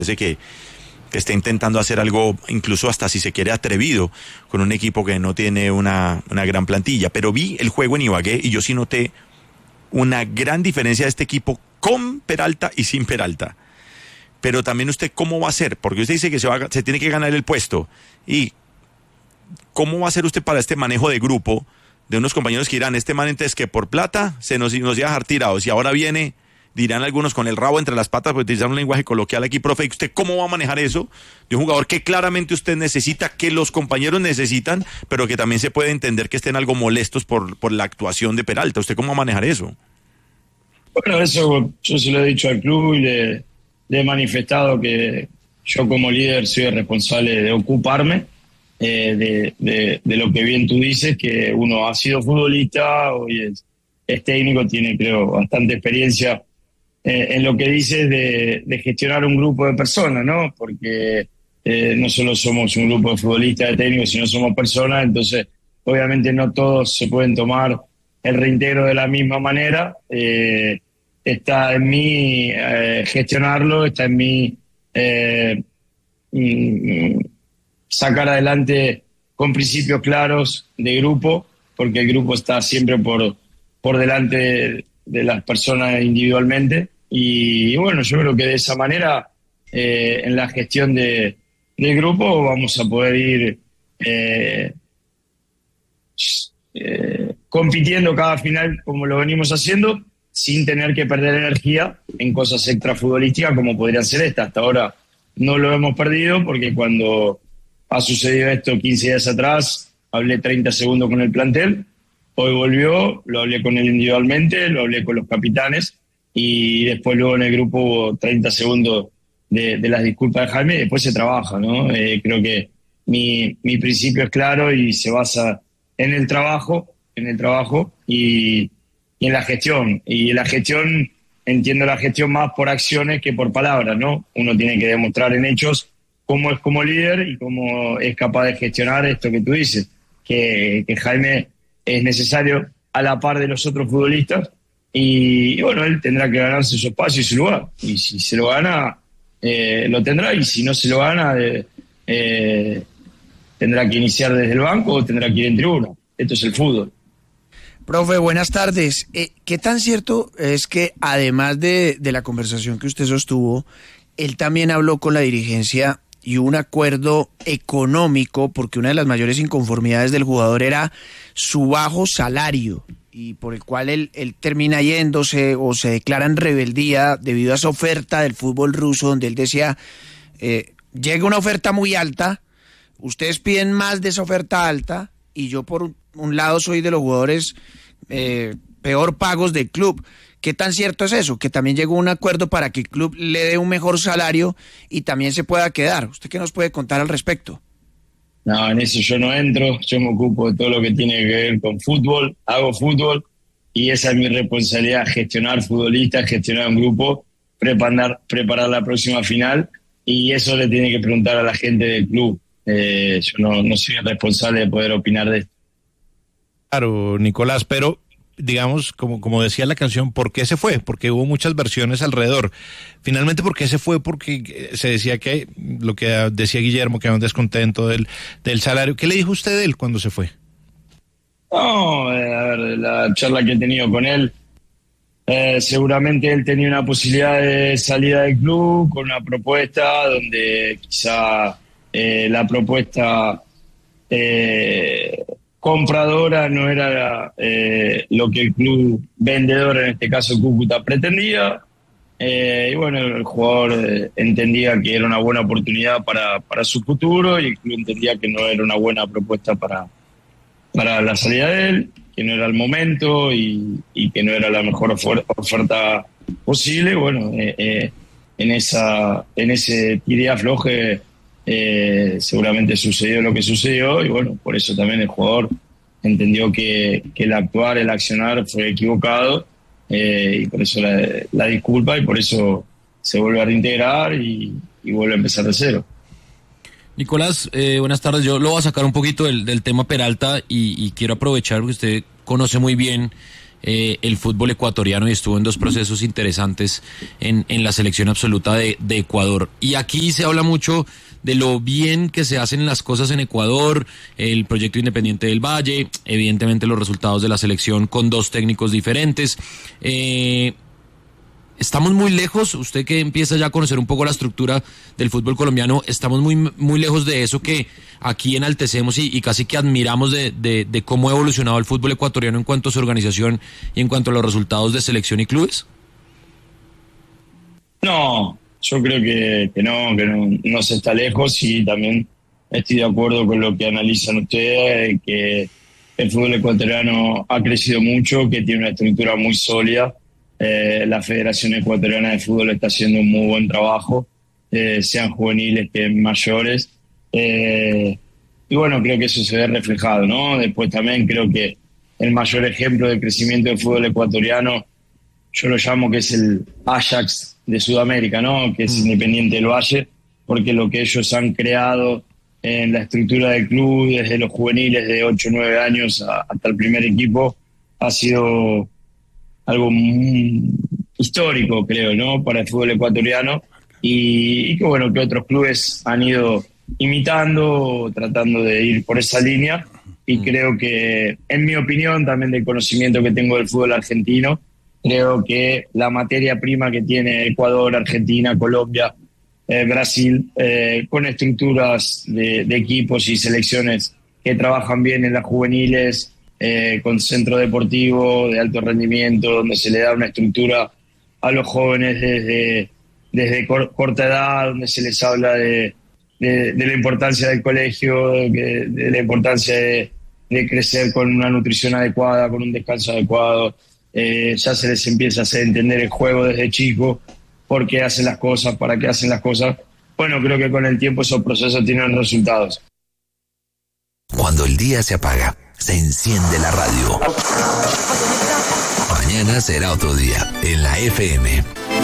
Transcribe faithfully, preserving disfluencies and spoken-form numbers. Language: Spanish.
parece que, que está intentando hacer algo, incluso hasta si se quiere atrevido, con un equipo que no tiene una, una gran plantilla. Pero vi el juego en Ibagué y yo sí noté una gran diferencia de este equipo con Peralta y sin Peralta. Pero también usted, ¿cómo va a hacer? Porque usted dice que se, va, se tiene que ganar el puesto. ¿Y cómo va a hacer usted para este manejo de grupo de unos compañeros que dirán, este man entonces que por plata se nos, nos iba a dejar tirados y ahora viene, dirán algunos con el rabo entre las patas, por utilizar un lenguaje coloquial aquí, profe? ¿Usted cómo va a manejar eso de un jugador que claramente usted necesita, que los compañeros necesitan, pero que también se puede entender que estén algo molestos por, por la actuación de Peralta? ¿Usted cómo va a manejar eso? Bueno, eso yo se lo he dicho al club y le, le he manifestado que yo como líder soy el responsable de ocuparme eh, de, de, de lo que bien tú dices, que uno ha sido futbolista, hoy es, es técnico, tiene creo bastante experiencia eh, en lo que dices de, de gestionar un grupo de personas, ¿no? Porque eh, no solo somos un grupo de futbolistas, de técnicos, sino somos personas, entonces obviamente no todos se pueden tomar el reintegro de la misma manera. Eh, está en mí eh, gestionarlo, está en mí eh, mm, sacar adelante con principios claros de grupo, porque el grupo está siempre por, por delante de, de las personas individualmente. Y, y bueno, yo creo que de esa manera, eh, en la gestión de, del grupo, vamos a poder ir eh, eh, compitiendo cada final como lo venimos haciendo, sin tener que perder energía en cosas extrafutbolísticas como podrían ser estas. Hasta ahora no lo hemos perdido porque cuando ha sucedido esto quince días atrás, hablé treinta segundos con el plantel, hoy volvió, lo hablé con él individualmente, lo hablé con los capitanes y después luego en el grupo hubo treinta segundos de, de las disculpas de Jaime y después se trabaja, ¿no? Eh, creo que mi, mi principio es claro y se basa en el trabajo, en el trabajo y, y en la gestión. Y en la gestión, entiendo la gestión más por acciones que por palabras, ¿no? Uno tiene que demostrar en hechos cómo es como líder y cómo es capaz de gestionar esto que tú dices, que, que Jaime es necesario a la par de los otros futbolistas y, y bueno, él tendrá que ganarse su espacio y su lugar. Y si se lo gana, eh, lo tendrá, y si no se lo gana, eh, eh, tendrá que iniciar desde el banco o tendrá que ir en tribuna. Esto es el fútbol. Profe, buenas tardes. Eh, ¿Qué tan cierto es que además de, de la conversación que usted sostuvo, él también habló con la dirigencia y un acuerdo económico, porque una de las mayores inconformidades del jugador era su bajo salario y por el cual él, él termina yéndose o se declara en rebeldía debido a esa oferta del fútbol ruso donde él decía, eh, llega una oferta muy alta, ustedes piden más de esa oferta alta y yo por un lado soy de los jugadores eh, peor pagos del club. ¿Qué tan cierto es eso? Que también llegó a un acuerdo para que el club le dé un mejor salario y también se pueda quedar. ¿Usted qué nos puede contar al respecto? No, en eso yo no entro. Yo me ocupo de todo lo que tiene que ver con fútbol. Hago fútbol y esa es mi responsabilidad, gestionar futbolistas, gestionar un grupo, preparar, preparar la próxima final y eso le tiene que preguntar a la gente del club. Eh, yo no, no soy el responsable de poder opinar de esto. Claro, Nicolás, pero digamos, como, como decía la canción, ¿por qué se fue? Porque hubo muchas versiones alrededor. Finalmente, ¿por qué se fue? Porque se decía que, lo que decía Guillermo, que había un descontento del, del salario. ¿Qué le dijo usted de él cuando se fue? No, eh, a ver, la charla que he tenido con él, eh, seguramente él tenía una posibilidad de salida del club con una propuesta donde quizá eh, la propuesta eh, compradora no era eh, lo que el club vendedor, en este caso Cúcuta, pretendía. Eh, y bueno, el jugador eh, entendía que era una buena oportunidad para, para su futuro y el club entendía que no era una buena propuesta para, para la salida de él, que no era el momento y, y que no era la mejor ofer- oferta posible. Bueno, eh, eh, en esa en ese tire y afloje Eh, seguramente sucedió lo que sucedió y bueno, por eso también el jugador entendió que, que el actuar, el accionar fue equivocado eh, y por eso la, la disculpa y por eso se vuelve a reintegrar y, y vuelve a empezar de cero. Nicolás, eh, buenas tardes. Yo lo voy a sacar un poquito del, del tema Peralta y, y quiero aprovechar porque usted conoce muy bien eh, el fútbol ecuatoriano y estuvo en dos procesos interesantes en, en la selección absoluta de, de Ecuador. Y aquí se habla mucho de lo bien que se hacen las cosas en Ecuador, el proyecto Independiente del Valle, evidentemente los resultados de la selección con dos técnicos diferentes. Eh, estamos muy lejos, usted que empieza ya a conocer un poco la estructura del fútbol colombiano, estamos muy, muy lejos de eso que aquí enaltecemos y, y casi que admiramos de, de, de cómo ha evolucionado el fútbol ecuatoriano en cuanto a su organización y en cuanto a los resultados de selección y clubes. No, yo creo que, que no, que no, no se está lejos, y también estoy de acuerdo con lo que analizan ustedes, que el fútbol ecuatoriano ha crecido mucho, que tiene una estructura muy sólida. Eh, la Federación Ecuatoriana de Fútbol está haciendo un muy buen trabajo, eh, sean juveniles que mayores. Eh, y bueno, creo que eso se ve reflejado, ¿no? Después también creo que el mayor ejemplo de crecimiento del fútbol ecuatoriano, yo lo llamo que es el Ajax de Sudamérica, ¿no? Que es Independiente del Valle, porque lo que ellos han creado en la estructura del club, desde los juveniles de ocho o nueve años a, hasta el primer equipo, ha sido algo muy histórico, creo, ¿no? Para el fútbol ecuatoriano, y, y que bueno, que otros clubes han ido imitando, tratando de ir por esa línea, y creo que, en mi opinión, también del conocimiento que tengo del fútbol argentino, creo que la materia prima que tiene Ecuador, Argentina, Colombia, eh, Brasil, eh, con estructuras de, de equipos y selecciones que trabajan bien en las juveniles, eh, con centro deportivo de alto rendimiento, donde se le da una estructura a los jóvenes desde, desde cor, corta edad, donde se les habla de, de, de la importancia del colegio, de, de la importancia de, de crecer con una nutrición adecuada, con un descanso adecuado. Eh, ya se les empieza a hacer entender el juego desde chico, por qué hacen las cosas, para qué hacen las cosas. Bueno, creo que con el tiempo esos procesos tienen resultados. Cuando el día se apaga, se enciende la radio. Mañana será otro día en la F M.